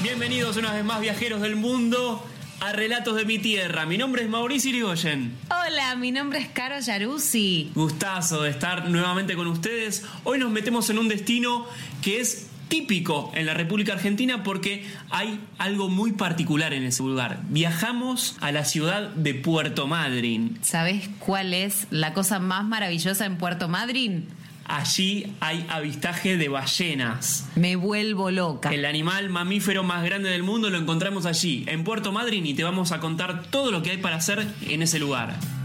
Bienvenidos una vez más, viajeros del mundo, a Relatos de mi Tierra. Mi nombre es Mauricio Irigoyen. Hola, mi nombre es Caro Yaruzzi. Gustazo de estar nuevamente con ustedes. Hoy nos metemos en un destino que es típico en la República Argentina porque hay algo muy particular en ese lugar. Viajamos a la ciudad de Puerto Madryn. ¿Sabés cuál es la cosa más maravillosa en Puerto Madryn? Allí hay avistaje de ballenas. Me vuelvo loca. El animal mamífero más grande del mundo lo encontramos allí, en Puerto Madryn, y te vamos a contar todo lo que hay para hacer en ese lugar.